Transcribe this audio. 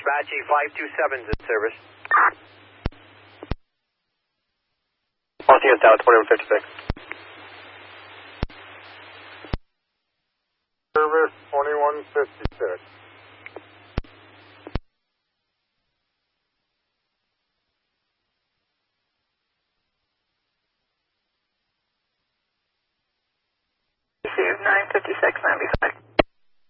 Apache 527's in service. Crossing us out, 2156. Service 2156. Received 956.95.